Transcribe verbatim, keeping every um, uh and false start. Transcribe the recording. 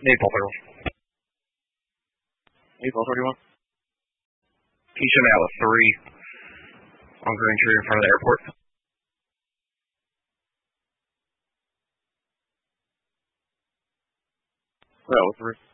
Maple thirty-one. Maple thirty-one. Keisha out with three on Green Tree in front of the airport. Well, with three.